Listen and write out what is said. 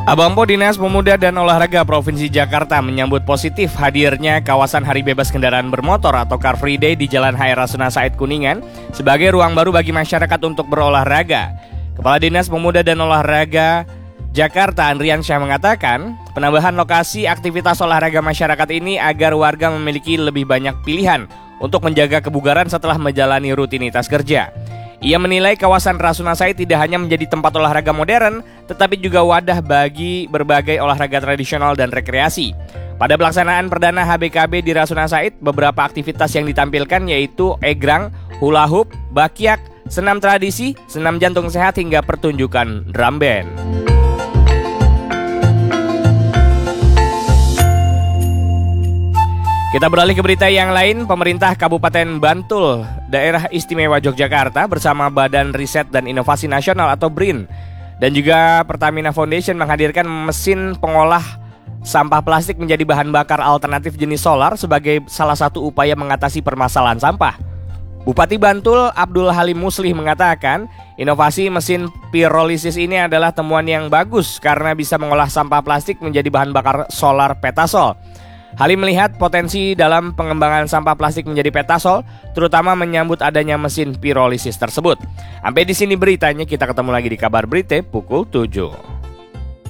Abang Po Dinas Pemuda dan Olahraga Provinsi Jakarta menyambut positif hadirnya kawasan Hari Bebas Kendaraan Bermotor atau Car Free Day di Jalan H. Rasuna Said Kuningan sebagai ruang baru bagi masyarakat untuk berolahraga. Kepala Dinas Pemuda dan Olahraga Jakarta Andrian Syah mengatakan, penambahan lokasi aktivitas olahraga masyarakat ini agar warga memiliki lebih banyak pilihan untuk menjaga kebugaran setelah menjalani rutinitas kerja. Ia menilai kawasan Rasuna Said tidak hanya menjadi tempat olahraga modern, tetapi juga wadah bagi berbagai olahraga tradisional dan rekreasi. Pada pelaksanaan perdana HBKB di Rasuna Said, beberapa aktivitas yang ditampilkan yaitu egrang, hula hoop, bakyak, senam tradisi, senam jantung sehat hingga pertunjukan drum band. Kita beralih ke berita yang lain. Pemerintah Kabupaten Bantul, Daerah Istimewa Yogyakarta bersama Badan Riset dan Inovasi Nasional atau BRIN dan juga Pertamina Foundation menghadirkan mesin pengolah sampah plastik menjadi bahan bakar alternatif jenis solar sebagai salah satu upaya mengatasi permasalahan sampah. Bupati Bantul Abdul Halim Muslih mengatakan, inovasi mesin pirolisis ini adalah temuan yang bagus karena bisa mengolah sampah plastik menjadi bahan bakar solar petasol. Halim melihat potensi dalam pengembangan sampah plastik menjadi petasol, terutama menyambut adanya mesin pirolisis tersebut. Sampai di sini beritanya, kita ketemu lagi di Kabar Berita pukul 7.